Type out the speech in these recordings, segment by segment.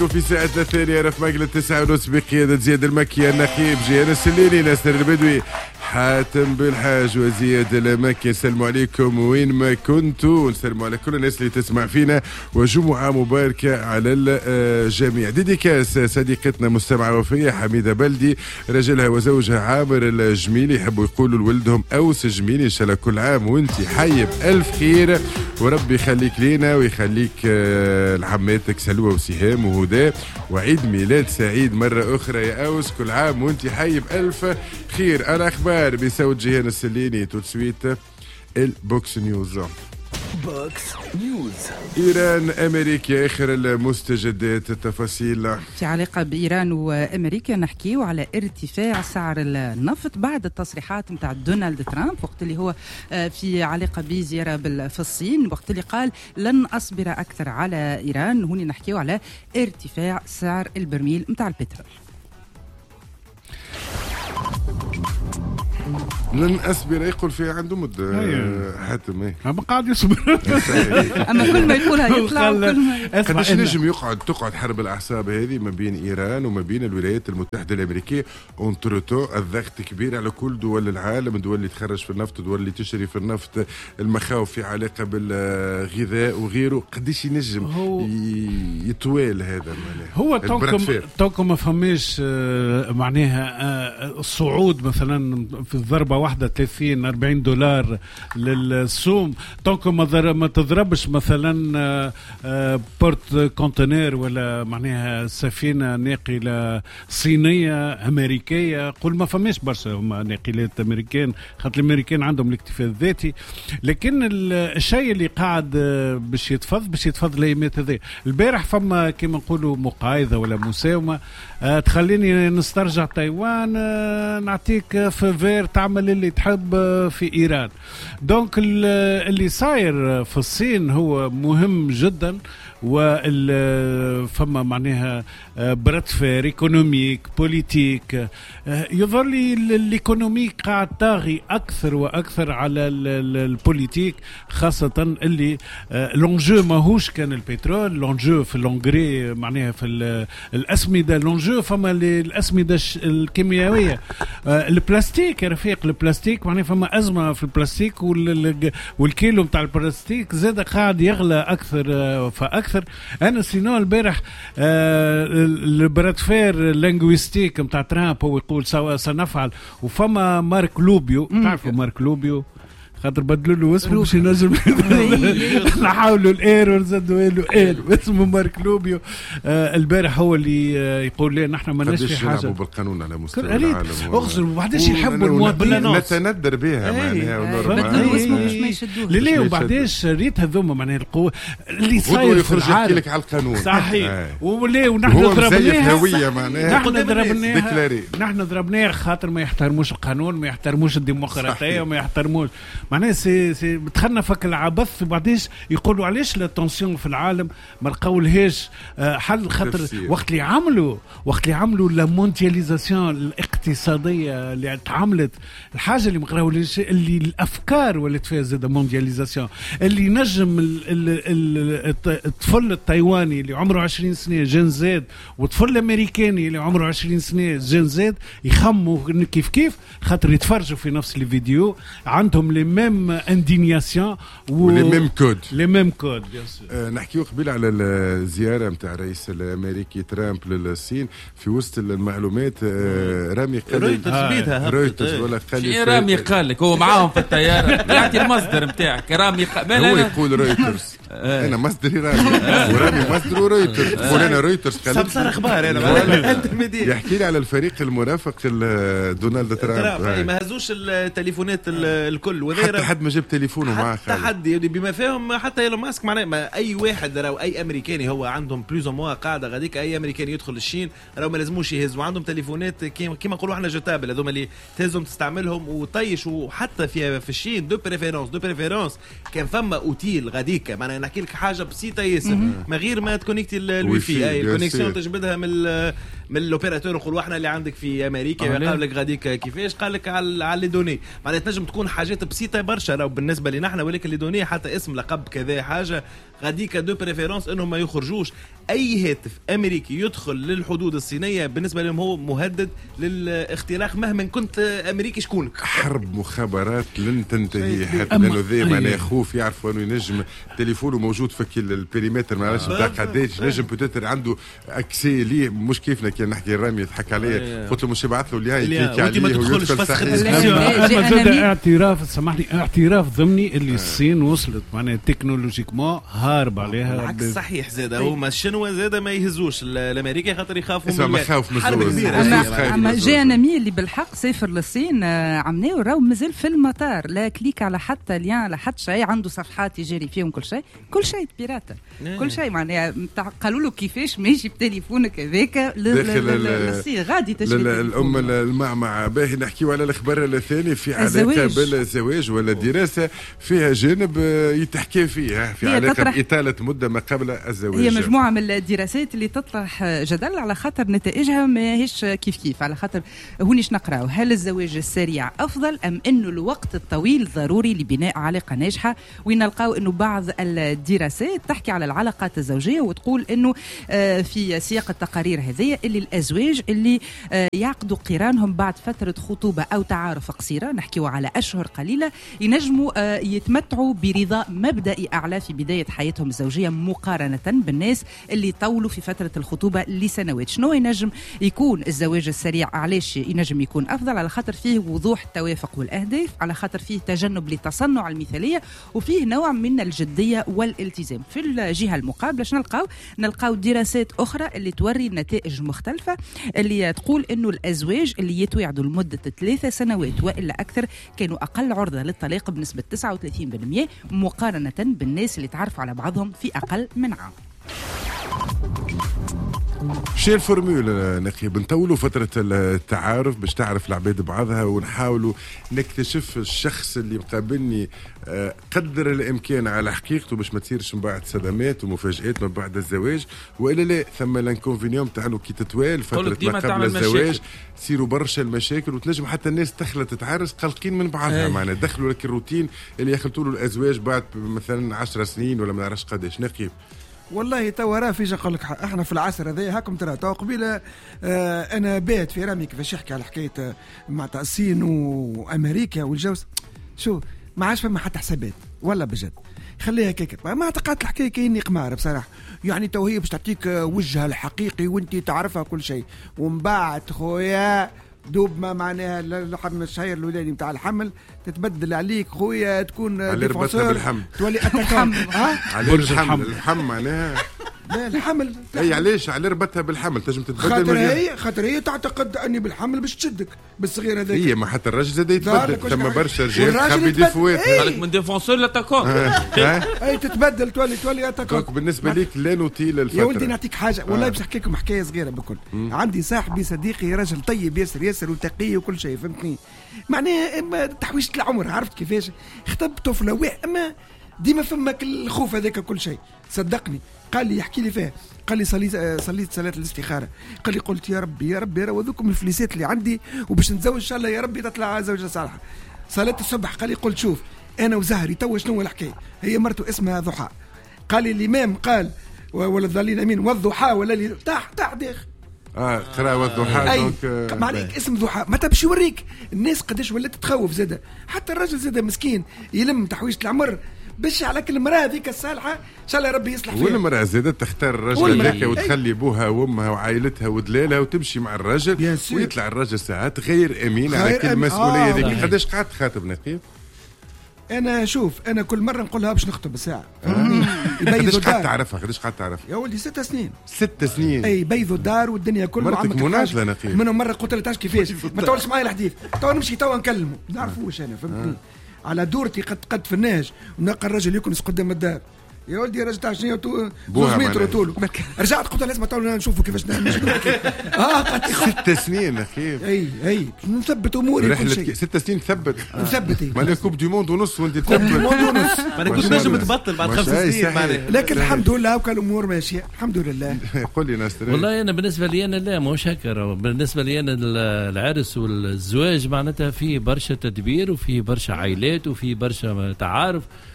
في ساعتنا الثانية في مقلة 9:30 بقيادة زياد المكي، النقيب جيهان السليني، ناصر البدوي، حاتم بالحاج وزياد المكي. نسلموا عليكم وين ما كنتوا، نسلموا على كل الناس اللي تسمع فينا، وجمعة مباركة على الجميع. ديديكاس صديقتنا مستمعة وفية حميدة بلدي، رجلها وزوجها عامر الجميلي، يحبوا يقولوا لولدهم أوس جميلي، إن شاء الله كل عام وانت حي بألف خير، وربي يخليك لينا ويخليك لعماتك سلوى وسهام وهدى، وعيد ميلاد سعيد مرة أخرى يا أوس، كل عام وانت حي بألف خير. الأخبار بصوت جيهان السليني. تو سويت البوكس نيوز. بوكس نيوز. إيران أمريكا آخر المستجدات، التفاصيل في علاقة بإيران وأمريكا. نحكيو على ارتفاع سعر النفط بعد التصريحات متاع دونالد ترامب وقت اللي هو في علاقة بزيارة في الصين، وقت اللي قال لن أصبر أكثر على إيران. هوني نحكيو على ارتفاع سعر البرميل متاع البترول. لن أصبر يقول في عنده مد حاتم ايه ما قاعد يصبر اما كل ما يقولها يطلع وكل ما قداش نجم تقعد حرب الأعصاب هذه ما بين إيران وما بين الولايات المتحدة الأمريكية. اونتروتو الضغط كبير على كل دول العالم، الدول اللي تخرج في النفط، الدول اللي تشتري في النفط، المخاوف في علاقة بالغذاء وغيره. قداش ينجم يتوال هذا المعنى؟ هو توكم ما فماش معناها الصعود مثلا في الضربة واحدة 30-40 دولار للسوم. طونك ما تضربش مثلا بورت كونتينر ولا معناها سفينة ناقلة صينية أمريكية، قل ما فماش برشا هما ناقلات أمريكان، خاطر الأمريكان عندهم الاكتفاء الذاتي. لكن الشيء اللي قاعد باش يتفض الأيامات هذه. البارح فما كما نقولوا مقايضة ولا مساومة تخليني نسترجع تايوان، نعطيك فيفير تعمل اللي تحب في إيران. دونك اللي صاير في الصين هو مهم جدا، فما معناها برتفير ايكونوميك بوليتيك. يظهر لي الايكونوميك قاعد طاغي اكثر واكثر على البوليتيك، خاصه اللي لونجو ماهوش كان البترول، لونجو في اللونغري معناها في الاسمده، لونجو فما الاسمده الكيميائيه. البلاستيك يا رفيق، البلاستيك معناها فما ازمه في البلاستيك، والكيلو نتاع البلاستيك زاد قاعد يغلى اكثر فاكثر. انا سينو البارح البراتفير لينغويستيك متاع ترامب هو يقول سنفعل، وفما مارك لوبيو، تعرفوا مارك لوبيو خاطر بدلوا له اسمه باش ينجم نحاولوا الايرور زادوا له اسمه مارك لوبيو. البارح هو اللي يقول لنا نحن ما لناش في حاجه نلعبوا بالقانون على مستوى العالم، اقصد وبعديش يحبوا المواطنين نتندر بها معناها بدلوا اسمه باش ما يشدوه. ليه وبعديش ريت هذوما معناها القوه اللي صاير يخرج يحكي لك على القانون صحيح. وليه ونحن ضربناها هويه معناها نحن ضربناها خاطر ما يحترموش القانون، ما يحترموش الديمقراطيه، وما يحترموش معناه دخلنا فك العبث. وبعديش يقولوا علاش لا تنسيون في العالم ما لقاولهاش حل، خاطر وقت اللي عملوا لا مونتياليزاسيون الاقتصاديه اللي تعملت، الحاجه اللي مقراولهاش اللي الافكار ولات فيها زاد مونتياليزاسيون، اللي نجم الطفل التايواني اللي عمره 20 سنه جين زاد، والطفل الامريكاني اللي عمره 20 سنه جين زاد يخموا كيف خاطر يتفرجوا في نفس الفيديو، عندهم لي ميم اندينياسيون ولي ميم كود نحكيو قبل على الزياره نتاع الرئيس الامريكي ترامب للصين. في وسط المعلومات رامي قال رويترز ولا قال رامي قال لك هو معاهم في الطياره يعطي المصدر نتاعك. رامي هو يقول رويترز انا مصدري ورامي مصدر رويترز، تقول انا رويترز سمسار اخبار انا يحكي لي على الفريق المرافق لدونالد ترامب. ما هزوش التليفونات الكل، حتى حد ما جاب تليفونه معاه حتى بما فيهم حتى ايلون ماسك معناه. ما اي واحد راهو اي امريكاني هو عندهم بلوز او موا قاعده غاديك، اي امريكاني يدخل الصين راهو ما لازموش يهزوا، عندهم تليفونات كيما نقولوا احنا جوتابل، هذوما اللي تهزهم تستعملهم وطيش. وحتى في الصين دو بريفيرونس كان فما اوتيل غاديك، معناها نحكي لك حاجه بسيطه ياسر من غير ما تكونيكتي الواي فاي، اي الكونيكسيون تجبدها من الاوبيراتور. نقولوا احنا اللي عندك في امريكا قال لك غاديك كيفاش، قال لك على لي دوني، معناها تنجم تكون حاجات بسيطه برشا راهو بالنسبه لنا احنا، ولكن لي دوني حتى اسم لقب كذا حاجه غاديك دو بريفيرونس انهم ما يخرجوش. اي هاتف امريكي يدخل للحدود الصينيه بالنسبه لهم هو مهدد للاختراق مهما كنت امريكي شكونك. حرب مخابرات لن تنتهي حتى لانه ذي معناها خوف يعرف انه ينجم تليفونه موجود في البريمتر ما عرفش بتاع قداش نجم بوتيتر عنده اكسي ليه مش كيفنا كي نحكي رامي يضحك عليه قلت له مش يبعث له اللي يكليك عليه ويدخل هذا اعتراف سامحني اعتراف ضمني اللي الصين وصلت معناها تكنولوجيكمون هارب عليها بالعكس صحيح زاد هما الشنوا زاد ما يهزوش الامريكا خاطر يخافوا من مخاوف حرب كبيره. اما جاء نمي اللي بالحق سافر للصين عمناه راهو مازال في المطار لا كليك على حتى ليان على حتى شيء عنده صفحات يجري فيهم كل شيء بيراتا كل شيء معناها قالوا له كيفاش ماشي بتليفونك هذاك للصين غادي تشري الام المعمعة باهي نحكيو على الخبر الثاني في علاقه بالزواج ولا دراسه فيها جانب يتحكي فيه في علاقه بإطالة مده ما قبل الزواج. هي مجموعه من الدراسات اللي تطرح جدل على خاطر نتائجها ماهيش كيف على خاطر هونيش نقراو هل الزواج السريع افضل ام انه الوقت الطويل ضروري لبناء علاقه ناجحه. وين نلقاو انه بعض الدراسات تحكي على العلاقات الزوجيه وتقول انه في سياق التقارير هذه اللي الازواج اللي يعقدوا قرانهم بعد فتره خطوبه او تعارف قصيره نحكيو على اشهر قليله ينجموا يتمتعوا برضا مبدئي اعلى في بدايه حياتهم الزوجيه مقارنه بالناس اللي طولوا في فتره الخطوبه لسنوات. شنو ينجم يكون الزواج السريع؟ علاش ينجم يكون افضل؟ على خاطر فيه وضوح التوافق والاهداف، على خاطر فيه تجنب لتصنع المثاليه، وفيه نوع من الجديه والالتزام. في الجهه المقابله شنو نلقاو دراسات اخرى اللي توري نتائج مختلفه اللي تقول انه الازواج اللي يتوعدوا لمده 3 سنوات والا اكثر كانوا اقل عرضه للطلاق بنسبه 39% مقارنه بالناس اللي تعرفوا على بعضهم في اقل من عام. شيء الفورمولا نقيب نطولوا فترة التعارف باش تعرف العباد بعضها ونحاولوا نكتشف الشخص اللي مقابلني قدر الامكان على حقيقته باش ما تصيرش من بعد صدمات ومفاجآت من بعد الزواج والا لا ثم الانكونفينيوم تاعو كي تتوال فترة ما قبل الزواج تصيروا برشا المشاكل وتنجم حتى الناس تخلى تتعرس قلقين من بعضها معنا دخلوا لك الروتين اللي يخلطوا له الازواج بعد مثلا 10 سنين ولا ما نعرفش قداش. نقيب والله توا راه في نقول لك احنا في العصر هذا هاكم ترى تو قبيله انا بات في رامي كيفاش يحكي على حكايه مع الصين وامريكا والجوز شو ما عادش فما حتى حسابات ولا بجد خليها كيك ما اعتقدت الحكايه كايني قمار بصراحه يعني تو هي باش تعطيك وجهها الحقيقي وانت تعرفها كل شيء ومن بعد خويا دوب ما معناها الحمل الشهير الولادي نتاع الحمل تتبدل عليك خويا تكون على ربطها بالحمل تولي اتكام على الحمل معناها لا الحمل اي علاش على ربطها بالحمل تنجم تتبدل خاطر هي تعتقد اني بالحمل باش تشدك بالصغير هذاك هي ما حتى الراجل زاد يتبدل ثم برشا رجال تخبي ديفوات قالك من ديفونسور لاتاكون اي تتبدل تولي اتاكون بالنسبه ليك لا نوتيل الفتره يا ولدي نعطيك حاجه والله باش نحكي لكم حكايه صغيره بكل عندي صاحبي صديقي راجل طيب ياسر وتقي وكل شيء فهمتني معناه تحويشه العمر عرفت كيفاش خطب طفله واما ديما فمك الخوف هذاك كل شيء صدقني قال لي يحكي لي فيها قال لي صليت صلاة الاستخارة قال لي قلت يا ربي وذوكم الفليسات اللي عندي وباش نتزوج ان شاء الله يا ربي تطلع زوجة صالحة. صلاة الصبح قال لي قلت شوف انا وزهري تو شنو الحكاية هي مرته اسمها ضحى قال لي الامام قال ولا الضالين امين والضحى ولا لي تحت داخل قراءة والضحى ما عليك اسم ضحى ما تمشي يوريك الناس قداش ولات تخوف زاده حتى الرجل زاده مسكين يلم تحويشة العمر باش على كل المراه هذيك الصالحه ان شاء الله ربي يصلح فيها والمراه زادت تختار الرجل هذاك وتخلي ابوها وامها وعائلتها ودلالها وتمشي مع الرجل ويطلع الرجل ساعات غير امين على كل المسؤوليه هذيك قداش قعدت خاطب نقيب انا شوف انا كل مره نقولها باش نخطب الساعه قداش قعدت تعرفها يا ولدي 6 سنين 6 سنين اي بيضوا الدار والدنيا كل مرتك مناجله نقيب منهم مره قلت لها كيفاش ما تولش معايا الحديث تو نمشي تو نكلمه نعرفوش انا فهمتني على دورتي قد في الناج ونلقى الرجل يكنس قدام الدار يا ولدي راجل تاع 2 متر طوله رجعت قلت لازم تو نشوفوا كيفاش نعمل 6 سنين اخي اي نثبت اموري كل شيء 6 سنين ثبت ما كوب دي موند ونص وانت كوب دي موند ونص ما كنتش نجم تبطل بعد 5 سنين لكن الحمد لله وكان الامور ماشيه الحمد لله. قول لي ناس والله انا بالنسبه لي انا لا مش هكا بالنسبه لي انا العرس والزواج معناتها فيه برشا تدبير وفيه برشا عائلات وفيه برشا تعارف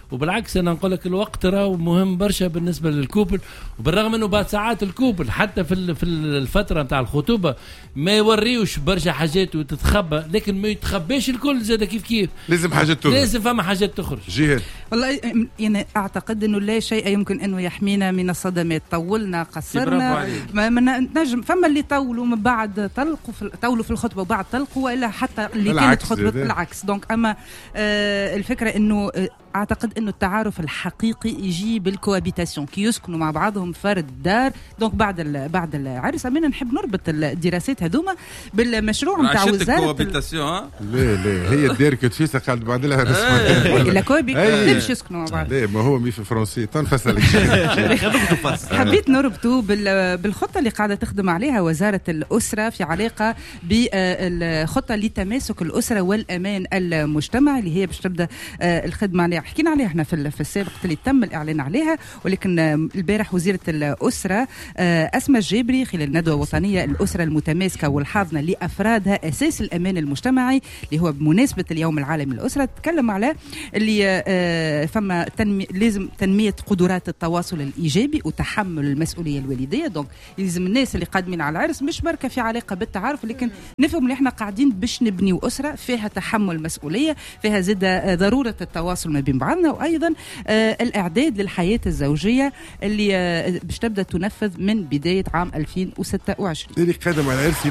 وبالعكس انا نقول لك الوقت راه مهم برشا بالنسبه للكوبل، وبالرغم انه بعد ساعات الكوبل حتى في الفتره نتاع الخطوبه ما يوريوش برشا حاجات وتتخبى، لكن ما يتخباش الكل زاد كيف لازم حاجات تخرج، لازم فما حاجات تخرج. جهاد والله يعني اعتقد انه لا شيء يمكن انه يحمينا من الصدمات. طولنا قصرنا ما نجم، فما اللي طولوا من بعد طولوا في الخطبه وبعد طلقوا، والا حتى اللي كانت خطبه العكس. دونك اما الفكره انه اعتقد انه التعارف الحقيقي يجي بالكوابيتاسيون، كي يسكنوا مع بعضهم فرد دار. دونك بعد العرس امين نحب نربط الدراسات هذوما بالمشروع نتاع وزاره الكوابيتاسيون. لا هي الدار كتفيسه قاعد بعد لها رسمه لا كوابيتاسيون يسكنوا مع بعض. لا ما هو مي في فرنسي تنفصل. حبيت نربطوا بالخطه اللي قاعده تخدم عليها وزاره الاسره في علاقه بالخطه لتماسك الاسره والامان المجتمعي اللي هي باش تبدا الخدمه عليها. حكينا عليها احنا في السابق اللي تم الاعلان عليها، ولكن البارح وزيره الاسره اسماء الجابري خلال ندوه وطنيه الاسره المتماسكه والحاضنه لافرادها اساس الامان المجتمعي اللي هو بمناسبه اليوم العالمي للاسره، تكلم على اللي فما لازم تنميه قدرات التواصل الايجابي وتحمل المسؤوليه الوالديه. دونك لازم الناس اللي قادمين على العرس مش بركه في علاقه بالتعارف، لكن نفهم اللي احنا قاعدين باش نبنيو اسره فيها تحمل مسؤوليه، فيها زاد ضروره التواصل ما بين بعضنا، وايضا الاعداد للحياه الزوجيه اللي باش تبدا تنفذ من بدايه عام 2026. اللي قادم على العرس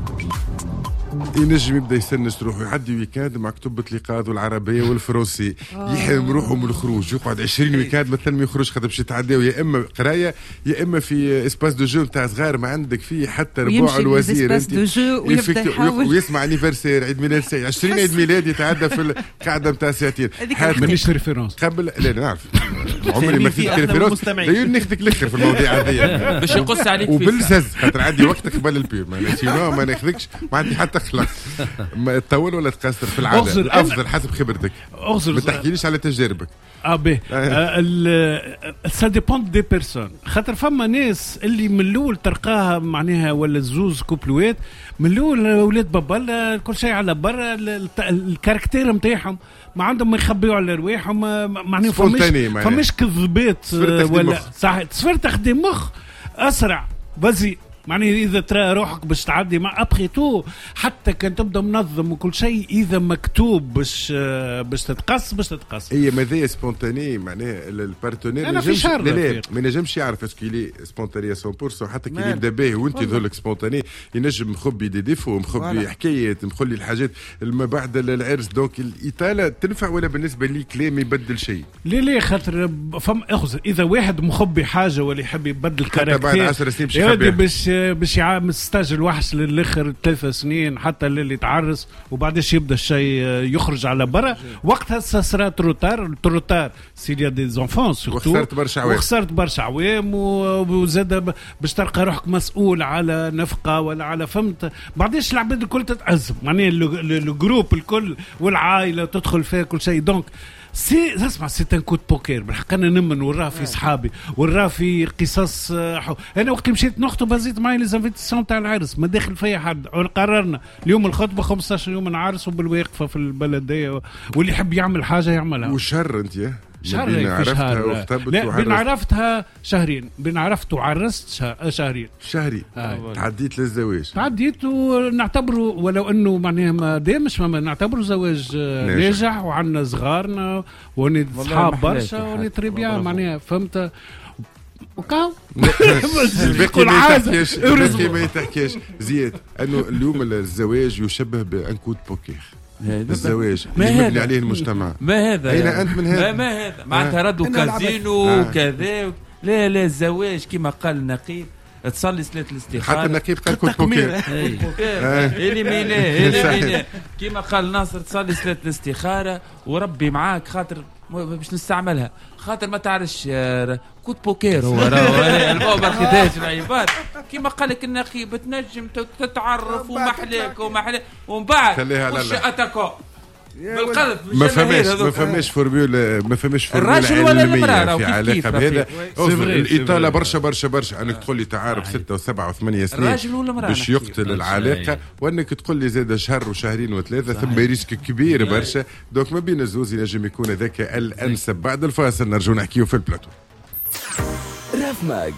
ينجم يبدا يسنس روحه، يعدي ويكاند مع كتب الإيقاظ والعربيه والفروسي، يحرم روحه من الخروج، يقعد 20 ويكاند مثلا ما يخرج خاطر باش يتعداو يا اما قرايه يا اما في اسباس دو جو نتاع صغار ما عندك فيه حتى ربوع الوزير انت ويسمع انيفرسير عيد ميلاد سعيد 20 عيد ميلاد يتعدى في القاعده نتاع ساعتين. مانيش ريفيرونس قبل لا نعرف عمري ما خديت ريفيرونس، لا ناخذك الاخر في المواضيع هذه باش يقص عليك وبالزز خاطر عندي وقتك قبل البيو ما ناخذكش ما عندي حتى خلاص. تطول ولا تقصر في العاده الافضل حسب خبرتك، ما تحكيليش على تجاربك. سا ديبوند دي بيرسون، خاطر فما ناس اللي من الاول تلقاها معناها ولا زوز كوبلوات من الاول اولاد بابا كل شيء على برا، الكاركتير نتاعهم ما عندهم ما يخبيوا على رواحهم، معناها فماش كذبات ولا صح تصفر تخدم مخ اسرع بزي. معني إذا ترى روحك باش تعدي مع أبخي تو حتى كان تبدأ منظم وكل شيء، إذا مكتوب باش تتقص هي ماذا سبونتاني معناها البارتنير ما ينجمش يعرف اسكو لي سبونتاني 100% حتى كي يبدا به وانت ذولك سبونتاني ينجم مخبي دي ديفو مخبي حكايات مخلي الحاجات ما بعد العرس. دونك الإطالة تنفع ولا بالنسبة لي كلام يبدل شيء؟ ليه خاطر اخذ إذا واحد مخبي حاجة ولا يحب يبدل كاركتير بعد 10 سنين باش يستاجل وحش للاخر 3 سنين حتى اللي يتعرس وبعدش يبدا الشيء يخرج على برا. وقتها صار تروتار سيليا دي زونفون وخسرت برشا عوام وزاد باش تلقى روحك مسؤول على نفقه ولا على فهمت بعدش العباد الكل تتأزم معناها الجروب الكل والعائله تدخل فيها كل شيء. دونك اسمع سي ان كود بوكير بالحق انا نمن وراه في صحابي وراه في قصص انا وقت مشيت نخطب هزيت معي لي زانفيتاسيون تاع العرس ما داخل فيا حد، قررنا اليوم الخطبه 15 يوم نعرس وبالواقفه في البلديه واللي يحب يعمل حاجه يعملها. وشهر انت شهرين عرفتها واختبت لا بين عرفتها شهرين بين عرفت وعرست شهرين تعديت للزواج تعديت ونعتبره ولو انه معناها ما دامش ما نعتبره زواج ناجح وعندنا صغارنا وني صحاب برشا وني تريبيان معناها فهمت وكاو الباقي ما يتحكيش زياد انه اليوم الزواج يشبه بان كود بوكير الزواج يبني عليه المجتمع. ما هذا أين أنت من هذا؟ ما هذا معناتها ردوا كازينو وكذا. لا الزواج كما قال النقيب تصلي صلاة الاستخارة. حتى النقيب قال كنت بوكير اللي ميناه كما قال ناصر تصلي صلاة الاستخارة وربي معاك خاطر باش نستعملها خاطر ما تعرفش كوت بوكير هو البابا خداش العيبات كيما قال لك النقيب تنجم تتعرف ومحليك ومن بعد خش اتاكو بالقلب ما فماش فورمولا الراجل ولا المرأة في علاقه بهذا. الاطاله برشا انك تقول لي تعارف 6 و7 و8 سنين باش يقتل العلاقه، وانك تقول لي زاد شهر وشهرين وثلاثه، ثم ريسك كبير برشا. دوك ما بين الزوز ينجم يكون هذاك الانسب. بعد الفاصل نرجو نحكيو في البلاتو. راف ماج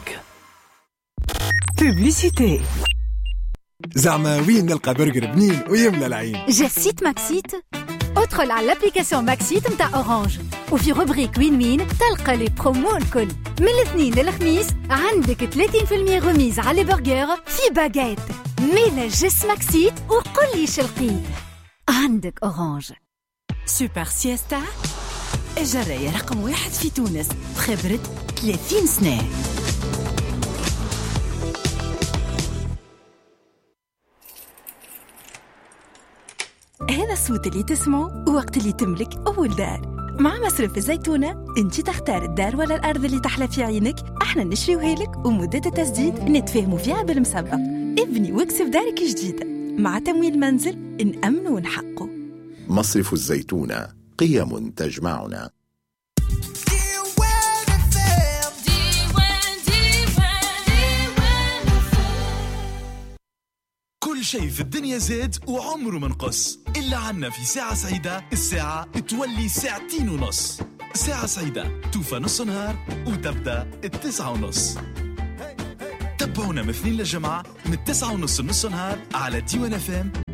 بوبليسيتي. زعما وين نلقى برجر بنين ويملى العين؟ جسيت ماكسيت. ادخل على الابليكاسيون ماكسيت متاع اورانج وفي روبريك وين مين تلقى لي برومو الكل. من الاثنين للخميس عندك 30% غميز على برجر في باجيت. ميلا جس ماكسيت وقل لي شلقي. عندك اورانج. سوبر سيستا الجراية رقم 1 في تونس بخبرة 30 سنة. هذا الصوت اللي تسمعه وقت اللي تملك أول دار. مع مصرف الزيتونة انت تختار الدار ولا الأرض اللي تحلى في عينك، احنا نشريوها لك ومدة التسديد نتفاهموا فيها بالمسابقة. ابني واكسب دارك جديدة مع تمويل منزل نأمن ونحقه. مصرف الزيتونة، قيم تجمعنا. كل شيء في الدنيا زاد وعمره منقص، إلا عنا في ساعة سعيدة الساعة تولي 2:30. ساعة سعيدة توفى نص نهار وتبدأ 9:30. تابعونا من 2 للجمعة من 9:30 لنص نهار على ديوان FM